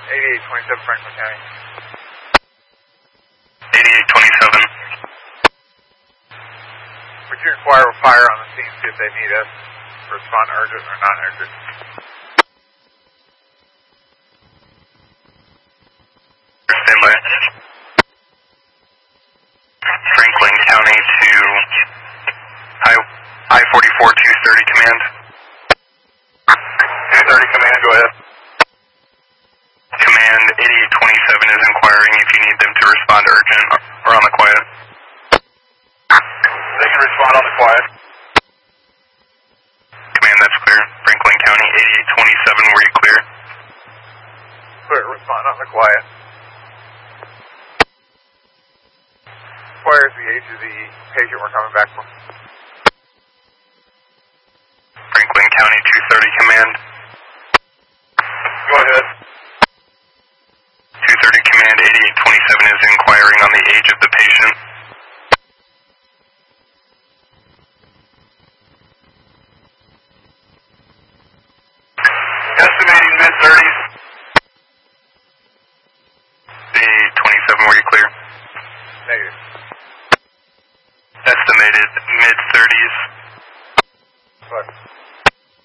8827 Franklin County. 8827. Would you inquire with fire on the scene, see if they need us, respond urgent or non-urgent? Standby. Franklin County to I-44 230 command. 230 command, go ahead. Command 8827 is inquiring if you need them to respond urgent or on the quiet. They can respond on the quiet. Command, that's clear. Franklin County 8827, were you clear? Clear, respond on the quiet. Where is the age of the patient we're coming back from? Franklin County 230 command. Go ahead.